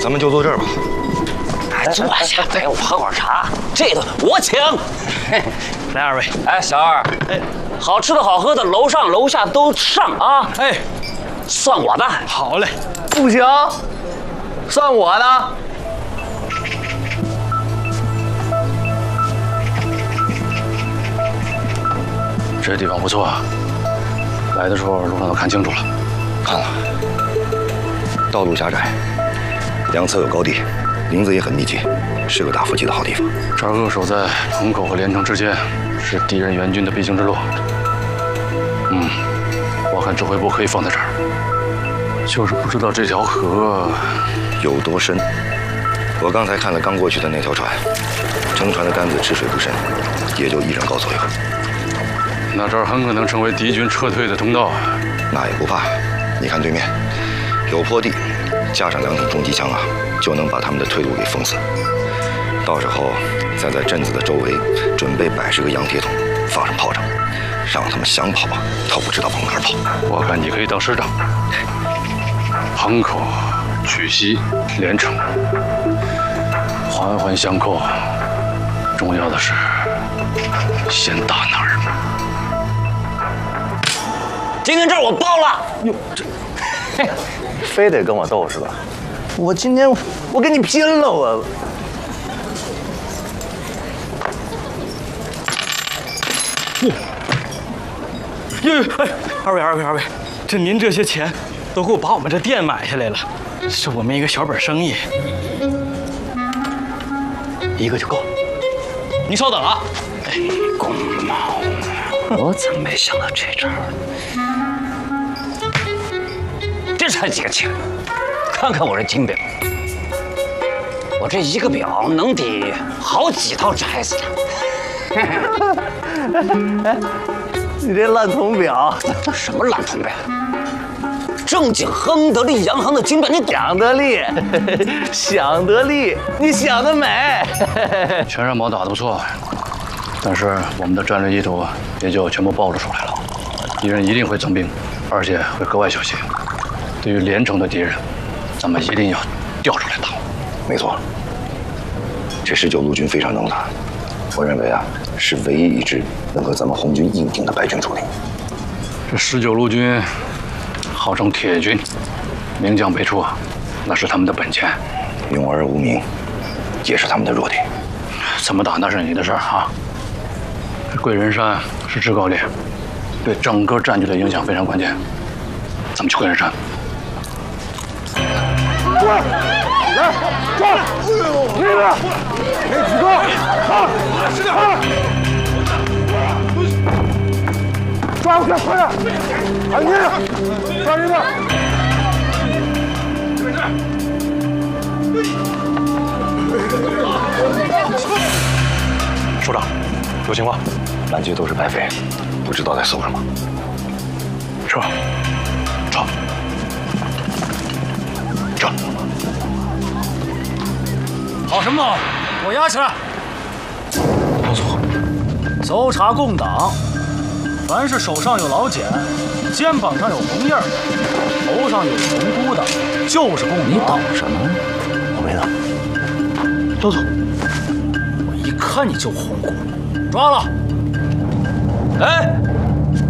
咱们就坐这儿吧。 坐下，陪我喝会儿茶。这顿我请。 来，二位。 哎，小二，哎，好吃的好喝的，楼上楼下都上啊！ 哎， 算我的。 好嘞。 不行，算我的。 这地方不错啊，来的时候路上都看清楚了。 看了，道路狭窄，两侧有高地，林子也很密集，是个打伏击的好地方。 这儿扼守在虹口和连城之间，是敌人援军的必经之路。我看指挥部可以放在这儿，就是不知道这条河有多深。我刚才看了刚过去的那条船，乘船的杆子吃水不深，也就1人高左右。 那这儿很可能成为敌军撤退的通道。 那也不怕，你看对面有坡地，架上2挺重机枪啊，就能把他们的退路给封死。到时候再在镇子的周围准备80个洋铁桶，放上炮仗，让他们想跑都不知道往哪儿跑。 我看你可以当师长。虹口、曲西、连城，环环相扣。重要的是，先打哪儿？ 今天这儿我包了。 哟，这，非得跟我斗是吧？我今天我跟你拼了我！ 哟，哎，二位，这您这些钱都够把我们这店买下来了，是我们一个小本生意，1个就够了。您稍等啊。 哎，公猫，我怎么没想到这招？这才几个钱？看看我这金表，我这一个表能抵好几套宅子的。 哎，你这烂铜表， 什么烂铜表？正经亨得利洋行的金表，你想得利，想得利，你想得美。 全让毛打得不错，但是我们的战略意图也就全部暴露出来了。敌人一定会增兵，而且会格外小心。对于连城的敌人，咱们一定要调出来打。 没错，这19路军非常能打，我认为啊，是唯一一支能和咱们红军硬顶的白军主力。 这19路军号称铁军，名将辈出，那是他们的本钱。 勇而无名，也是他们的弱点。 怎么打那是你的事儿啊！这贵人山是制高点，对整个战局的影响非常关键。咱们去贵人山。 来，抓！那个，没几个，好，是的，抓过去，快点！安静，抓人了。 首长，有情况，满街都是白匪，不知道在搜什么。 撤，撤，撤！ 好什么？给我压起来！ 老祖， 搜查共党，凡是手上有老茧、肩膀上有红印儿、头上有红箍的，就是共党。 你等什么？ 我没等。 周总，我一看你就红箍，抓了！哎，